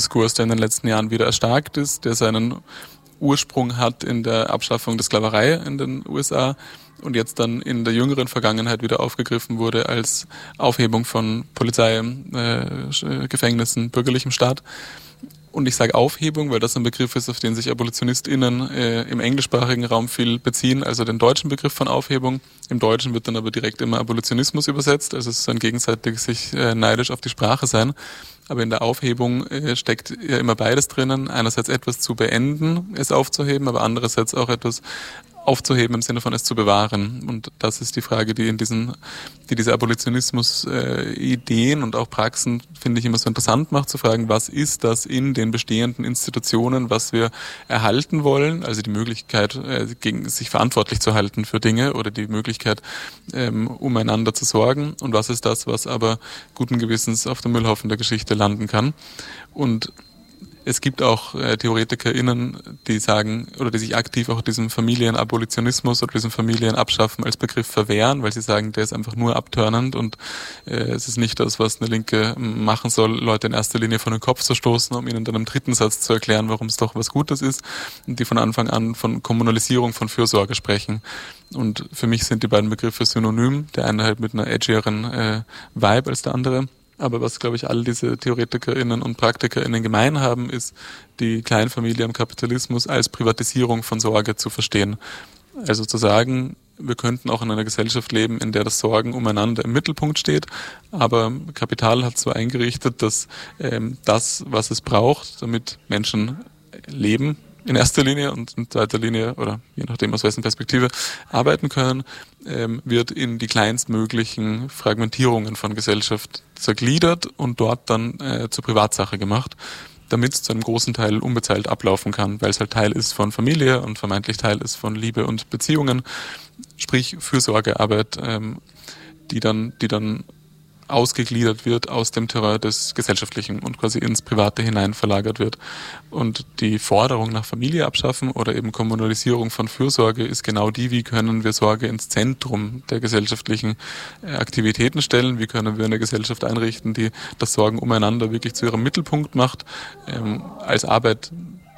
Diskurs, der in den letzten Jahren wieder erstarkt ist, der seinen Ursprung hat in der Abschaffung der Sklaverei in den USA und jetzt dann in der jüngeren Vergangenheit wieder aufgegriffen wurde als Aufhebung von Polizei, Gefängnissen, bürgerlichem Staat. Und ich sage Aufhebung, weil das ein Begriff ist, auf den sich AbolitionistInnen im englischsprachigen Raum viel beziehen, also den deutschen Begriff von Aufhebung. Im Deutschen wird dann aber direkt immer Abolitionismus übersetzt, also es ist ein gegenseitig sich neidisch auf die Sprache sein. Aber in der Aufhebung steckt ja immer beides drinnen. Einerseits etwas zu beenden, es aufzuheben, aber andererseits auch etwas aufzuheben im Sinne von es zu bewahren. Und das ist die Frage, die diese Abolitionismus-Ideen und auch Praxen, finde ich, immer so interessant macht, zu fragen, was ist das in den bestehenden Institutionen, was wir erhalten wollen, also die Möglichkeit, sich verantwortlich zu halten für Dinge oder die Möglichkeit, umeinander zu sorgen, und was ist das, was aber guten Gewissens auf dem Müllhaufen der Geschichte landen kann. Und es gibt auch TheoretikerInnen, die sagen oder die sich aktiv auch diesem Familienabolitionismus oder diesem Familienabschaffen als Begriff verwehren, weil sie sagen, der ist einfach nur abtörnend und es ist nicht das, was eine Linke machen soll, Leute in erster Linie von den Kopf zu stoßen, um ihnen dann im dritten Satz zu erklären, warum es doch was Gutes ist, und die von Anfang an von Kommunalisierung von Fürsorge sprechen. Und für mich sind die beiden Begriffe synonym, der eine halt mit einer edgieren Vibe als der andere. Aber was, glaube ich, all diese TheoretikerInnen und PraktikerInnen gemein haben, ist, die Kleinfamilie im Kapitalismus als Privatisierung von Sorge zu verstehen. Also zu sagen, wir könnten auch in einer Gesellschaft leben, in der das Sorgen umeinander im Mittelpunkt steht, aber Kapital hat so eingerichtet, dass das, was es braucht, damit Menschen leben, in erster Linie und in zweiter Linie oder je nachdem aus wessen Perspektive arbeiten können, wird in die kleinstmöglichen Fragmentierungen von Gesellschaft zergliedert und dort dann zur Privatsache gemacht, damit es zu einem großen Teil unbezahlt ablaufen kann, weil es halt Teil ist von Familie und vermeintlich Teil ist von Liebe und Beziehungen, sprich Fürsorgearbeit, die dann ausgegliedert wird aus dem Terrain des Gesellschaftlichen und quasi ins Private hinein verlagert wird. Und die Forderung nach Familie abschaffen oder eben Kommunalisierung von Fürsorge ist genau die, wie können wir Sorge ins Zentrum der gesellschaftlichen Aktivitäten stellen, wie können wir eine Gesellschaft einrichten, die das Sorgen umeinander wirklich zu ihrem Mittelpunkt macht, als Arbeit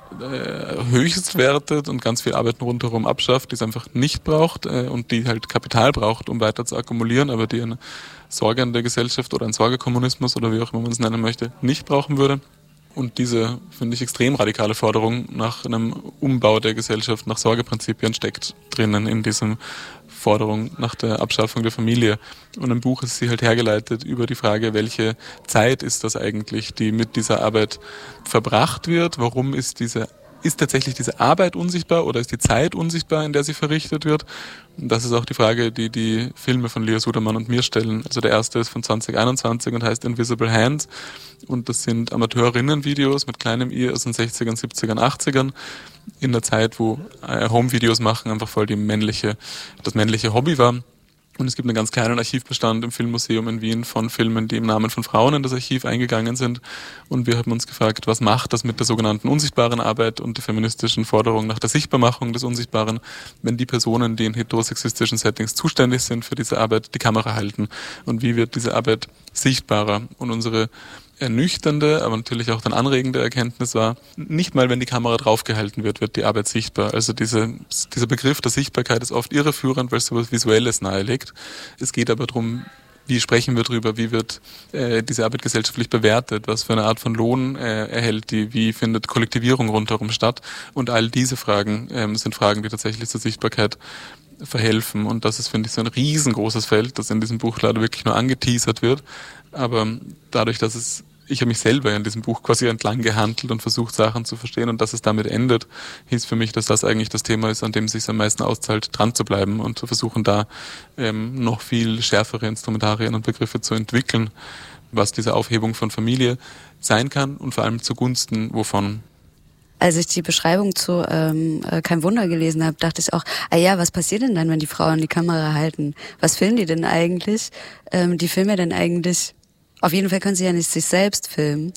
höchst wertet und ganz viel Arbeit rundherum abschafft, die es einfach nicht braucht und die halt Kapital braucht, um weiter zu akkumulieren, aber die eine sorgende Gesellschaft oder ein Sorgekommunismus oder wie auch immer man es nennen möchte, nicht brauchen würde. Und diese, finde ich, extrem radikale Forderung nach einem Umbau der Gesellschaft, nach Sorgeprinzipien steckt drinnen in diesem Forderung nach der Abschaffung der Familie. Und im Buch ist sie halt hergeleitet über die Frage, welche Zeit ist das eigentlich, die mit dieser Arbeit verbracht wird? Warum ist tatsächlich diese Arbeit unsichtbar oder ist die Zeit unsichtbar, in der sie verrichtet wird? Und das ist auch die Frage, die die Filme von Lea Sudermann und mir stellen. Also der erste ist von 2021 und heißt Invisible Hands. Und das sind Amateurinnen-Videos mit kleinem I aus den 60ern, 70ern, 80ern. In der Zeit, wo Home-Videos machen einfach voll das männliche Hobby war. Und es gibt einen ganz kleinen Archivbestand im Filmmuseum in Wien von Filmen, die im Namen von Frauen in das Archiv eingegangen sind. Und wir haben uns gefragt, was macht das mit der sogenannten unsichtbaren Arbeit und der feministischen Forderung nach der Sichtbarmachung des Unsichtbaren, wenn die Personen, die in heterosexistischen Settings zuständig sind für diese Arbeit, die Kamera halten? Und wie wird diese Arbeit sichtbarer? Und unsere ernüchternde, aber natürlich auch dann anregende Erkenntnis war, nicht mal wenn die Kamera draufgehalten wird, wird die Arbeit sichtbar. Also dieser Begriff der Sichtbarkeit ist oft irreführend, weil es so etwas Visuelles nahelegt. Es geht aber darum, wie sprechen wir drüber, wie wird diese Arbeit gesellschaftlich bewertet, was für eine Art von Lohn erhält die, wie findet Kollektivierung rundherum statt. Und all diese Fragen sind Fragen, die tatsächlich zur Sichtbarkeit verhelfen. Und das ist, finde ich, so ein riesengroßes Feld, das in diesem Buch leider wirklich nur angeteasert wird. Aber dadurch, dass ich habe mich selber in diesem Buch quasi entlang gehandelt und versucht, Sachen zu verstehen, und dass es damit endet, hieß für mich, dass das eigentlich das Thema ist, an dem es sich am meisten auszahlt, dran zu bleiben und zu versuchen, da noch viel schärfere Instrumentarien und Begriffe zu entwickeln, was diese Aufhebung von Familie sein kann und vor allem zugunsten wovon. Als ich die Beschreibung zu Kein Wunder gelesen habe, dachte ich auch, was passiert denn dann, wenn die Frauen die Kamera halten? Was filmen die denn eigentlich? Die filmen ja dann eigentlich, auf jeden Fall können sie ja nicht sich selbst filmen.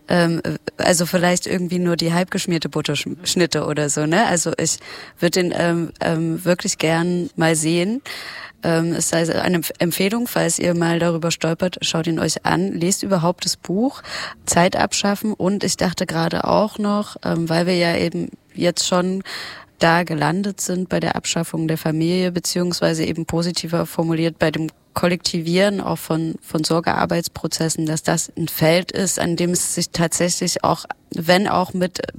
Also vielleicht irgendwie nur die halbgeschmierte Butterschnitte oder so, ne? Also ich würde den wirklich gern mal sehen. Es sei eine Empfehlung, falls ihr mal darüber stolpert, schaut ihn euch an, lest überhaupt das Buch, Zeit abschaffen. Und ich dachte gerade auch noch, weil wir ja eben jetzt schon da gelandet sind bei der Abschaffung der Familie, beziehungsweise eben positiver formuliert bei dem Kollektivieren auch von Sorgearbeitsprozessen, dass das ein Feld ist, an dem es sich tatsächlich auch, wenn auch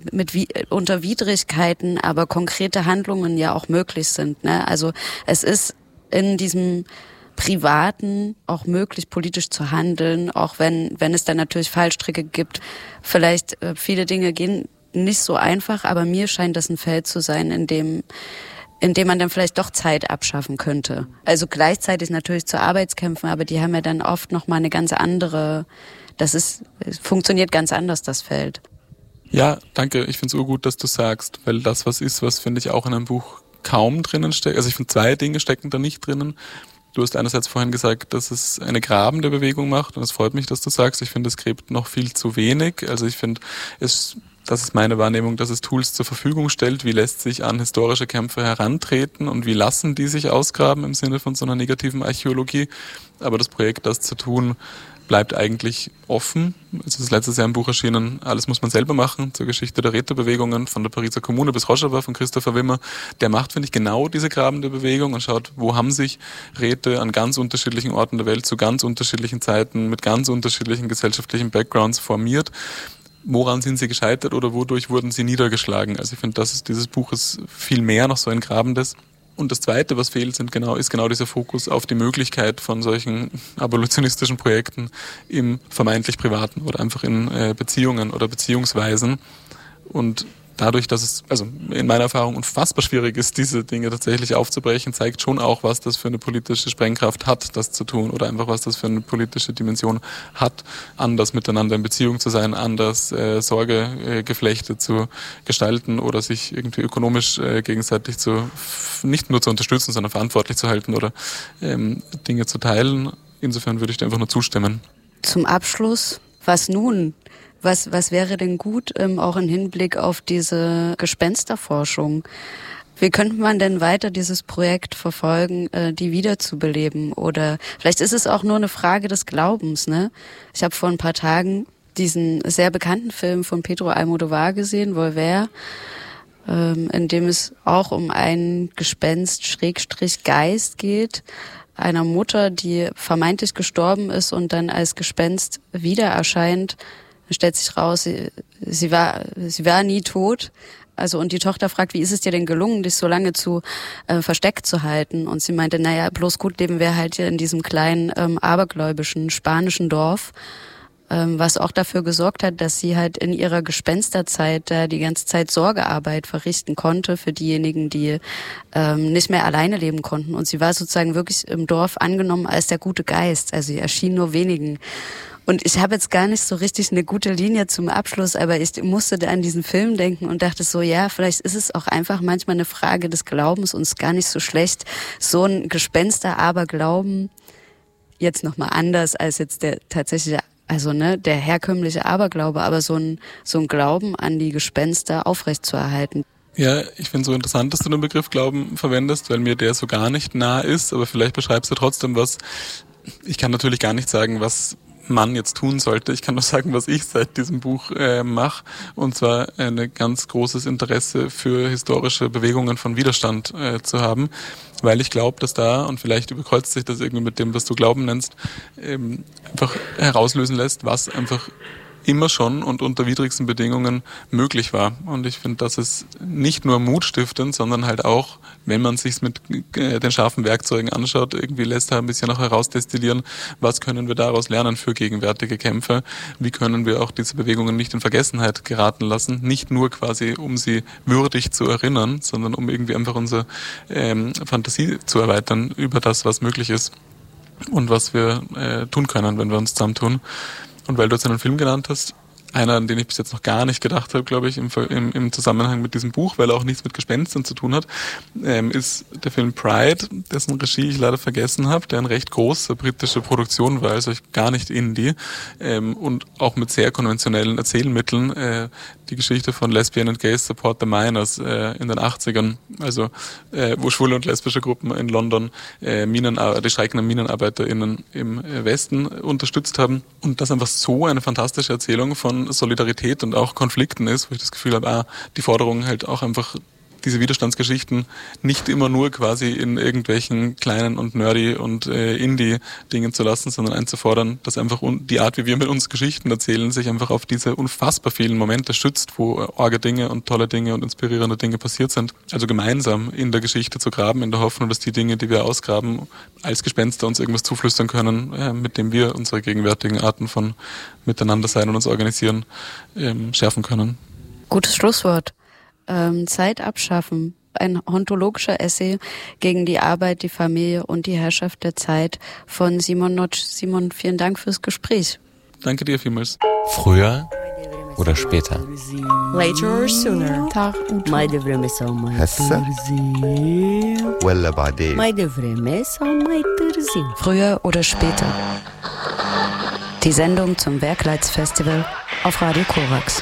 unter Widrigkeiten, aber konkrete Handlungen ja auch möglich sind, ne? Also es ist in diesem Privaten auch möglich, politisch zu handeln, auch wenn es dann natürlich Fallstricke gibt. Vielleicht viele Dinge gehen nicht so einfach, aber mir scheint das ein Feld zu sein, in dem man dann vielleicht doch Zeit abschaffen könnte. Also gleichzeitig natürlich zu Arbeitskämpfen, aber die haben ja dann oft noch mal eine ganz andere, es funktioniert ganz anders, das Feld. Ja, danke. Ich finde es urgut, dass du sagst, weil das was finde ich auch in einem Buch kaum drinnen steckt. Also ich finde 2 Dinge stecken da nicht drinnen. Du hast einerseits vorhin gesagt, dass es eine grabende Bewegung macht und es freut mich, dass du sagst, ich finde, es gräbt noch viel zu wenig. Also ich finde, das ist meine Wahrnehmung, dass es Tools zur Verfügung stellt, wie lässt sich an historische Kämpfe herantreten und wie lassen die sich ausgraben im Sinne von so einer negativen Archäologie. Aber das Projekt, das zu tun, bleibt eigentlich offen. Es ist letztes Jahr im Buch erschienen, Alles muss man selber machen, zur Geschichte der Rätebewegungen von der Pariser Kommune bis Rojava von Christopher Wimmer. Der macht, finde ich, genau diese grabende Bewegung und schaut, wo haben sich Räte an ganz unterschiedlichen Orten der Welt zu ganz unterschiedlichen Zeiten mit ganz unterschiedlichen gesellschaftlichen Backgrounds formiert. Woran sind sie gescheitert oder wodurch wurden sie niedergeschlagen? Also ich finde, dieses Buch ist viel mehr noch so ein Grabendes. Und das Zweite, was fehlt, ist genau dieser Fokus auf die Möglichkeit von solchen abolitionistischen Projekten im vermeintlich Privaten oder einfach in Beziehungen oder Beziehungsweisen. Und dadurch, dass es, also in meiner Erfahrung, unfassbar schwierig ist, diese Dinge tatsächlich aufzubrechen, zeigt schon auch, was das für eine politische Sprengkraft hat, das zu tun oder einfach, was das für eine politische Dimension hat, anders miteinander in Beziehung zu sein, anders Sorgegeflechte zu gestalten oder sich irgendwie ökonomisch gegenseitig nicht nur zu unterstützen, sondern verantwortlich zu halten oder Dinge zu teilen. Insofern würde ich dir einfach nur zustimmen. Zum Abschluss, was nun? Was wäre denn gut, auch im Hinblick auf diese Gespensterforschung? Wie könnte man denn weiter dieses Projekt verfolgen, die wiederzubeleben? Oder vielleicht ist es auch nur eine Frage des Glaubens, ne? Ich habe vor ein paar Tagen diesen sehr bekannten Film von Pedro Almodóvar gesehen, Volver, in dem es auch um einen Gespenst-Geist geht, einer Mutter, die vermeintlich gestorben ist und dann als Gespenst wieder erscheint. Stellt sich raus, sie war nie tot. Also, und die Tochter fragt, wie ist es dir denn gelungen, dich so lange versteckt zu halten? Und sie meinte, naja, bloß gut leben wir halt hier in diesem kleinen, abergläubischen spanischen Dorf, was auch dafür gesorgt hat, dass sie halt in ihrer Gespensterzeit da die ganze Zeit Sorgearbeit verrichten konnte für diejenigen, die nicht mehr alleine leben konnten. Und sie war sozusagen wirklich im Dorf angenommen als der gute Geist. Also sie erschien nur wenigen. Und ich habe jetzt gar nicht so richtig eine gute Linie zum Abschluss, aber ich musste da an diesen Film denken und dachte so, ja, vielleicht ist es auch einfach manchmal eine Frage des Glaubens und es ist gar nicht so schlecht, so ein Gespenster-Aberglauben jetzt nochmal anders als jetzt der tatsächliche, also der herkömmliche Aberglaube, aber so ein Glauben an die Gespenster aufrechtzuerhalten. Ja, ich finde es so interessant, dass du den Begriff Glauben verwendest, weil mir der so gar nicht nah ist, aber vielleicht beschreibst du trotzdem was. Ich kann natürlich gar nicht sagen, was man jetzt tun sollte. Ich kann nur sagen, was ich seit diesem Buch mache, und zwar ein ganz großes Interesse für historische Bewegungen von Widerstand zu haben, weil ich glaube, dass da, und vielleicht überkreuzt sich das irgendwie mit dem, was du Glauben nennst, einfach herauslösen lässt, was einfach immer schon und unter widrigsten Bedingungen möglich war. Und ich finde, das ist nicht nur mutstiftend, sondern halt auch, wenn man sich's mit den scharfen Werkzeugen anschaut, irgendwie lässt er ein bisschen noch herausdestillieren, was können wir daraus lernen für gegenwärtige Kämpfe, wie können wir auch diese Bewegungen nicht in Vergessenheit geraten lassen, nicht nur quasi, um sie würdig zu erinnern, sondern um irgendwie einfach unsere Fantasie zu erweitern über das, was möglich ist und was wir tun können, wenn wir uns zusammentun. Und weil du jetzt einen Film genannt hast, einer, an den ich bis jetzt noch gar nicht gedacht habe, glaube ich, im Zusammenhang mit diesem Buch, weil er auch nichts mit Gespenstern zu tun hat, ist der Film Pride, dessen Regie ich leider vergessen habe, der eine recht große britische Produktion war, also gar nicht Indie, und auch mit sehr konventionellen Erzählmitteln, die Geschichte von Lesbian and Gays Support the Miners in den 80ern, also wo schwule und lesbische Gruppen in London die streikenden MinenarbeiterInnen im Westen unterstützt haben, und das einfach so eine fantastische Erzählung von Solidarität und auch Konflikten ist, wo ich das Gefühl habe, die Forderung halt auch einfach diese Widerstandsgeschichten nicht immer nur quasi in irgendwelchen kleinen und nerdy und Indie-Dingen zu lassen, sondern einzufordern, dass einfach die Art, wie wir mit uns Geschichten erzählen, sich einfach auf diese unfassbar vielen Momente stützt, wo arge Dinge und tolle Dinge und inspirierende Dinge passiert sind. Also gemeinsam in der Geschichte zu graben, in der Hoffnung, dass die Dinge, die wir ausgraben, als Gespenster uns irgendwas zuflüstern können, mit dem wir unsere gegenwärtigen Arten von Miteinandersein und uns organisieren, schärfen können. Gutes Schlusswort. Zeit abschaffen. Ein ontologischer Essay gegen die Arbeit, die Familie und die Herrschaft der Zeit von Simon Notch. Simon, vielen Dank fürs Gespräch. Danke dir vielmals. Früher oder später? Later or sooner? هسه ولا بعدين؟ Früher oder später. Die Sendung zum Werkleitsfestival auf Radio Korax.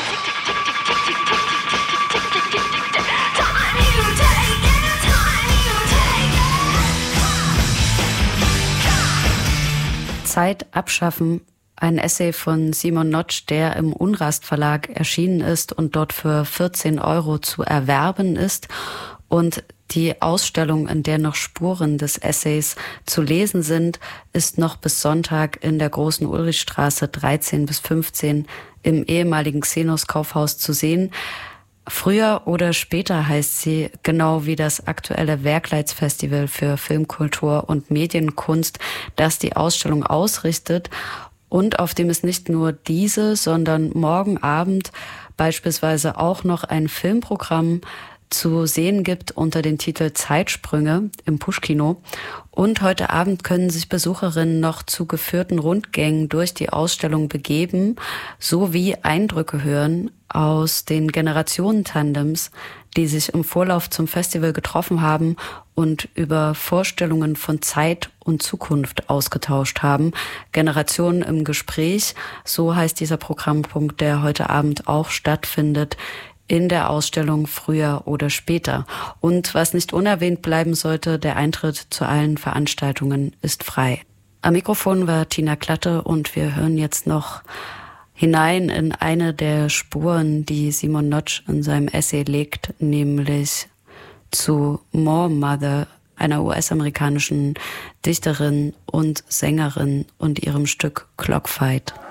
Zeit abschaffen, ein Essay von Simon Notch, der im Unrast Verlag erschienen ist und dort für 14 € zu erwerben ist. Und die Ausstellung, in der noch Spuren des Essays zu lesen sind, ist noch bis Sonntag in der Großen Ulrichstraße 13 bis 15 im ehemaligen Xenos Kaufhaus zu sehen. Früher oder später heißt sie, genau wie das aktuelle Werkleitsfestival für Filmkultur und Medienkunst, das die Ausstellung ausrichtet und auf dem es nicht nur diese, sondern morgen Abend beispielsweise auch noch ein Filmprogramm zu sehen gibt unter dem Titel Zeitsprünge im Puschkino. Und heute Abend können sich Besucherinnen noch zu geführten Rundgängen durch die Ausstellung begeben, sowie Eindrücke hören aus den Generationentandems, die sich im Vorlauf zum Festival getroffen haben und über Vorstellungen von Zeit und Zukunft ausgetauscht haben. Generationen im Gespräch, so heißt dieser Programmpunkt, der heute Abend auch stattfindet in der Ausstellung Früher oder später. Und was nicht unerwähnt bleiben sollte, der Eintritt zu allen Veranstaltungen ist frei. Am Mikrofon war Tina Klatte und wir hören jetzt noch hinein in eine der Spuren, die Simon Notch in seinem Essay legt, nämlich zu More Mother, einer US-amerikanischen Dichterin und Sängerin und ihrem Stück Clockfight.